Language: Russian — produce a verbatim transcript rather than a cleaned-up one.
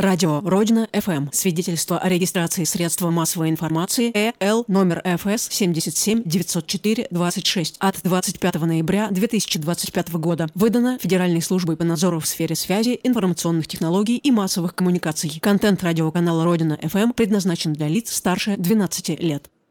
Радио Родина эф эм. Свидетельство о регистрации средства массовой информации Э Л номер Ф С семь семь девять четыре двадцать шесть от двадцать пятого ноября две тысячи двадцать пятого года. Выдано Федеральной службой по надзору в сфере связи, информационных технологий и массовых коммуникаций. Контент радиоканала Родина эф эм предназначен для лиц старше двенадцати лет.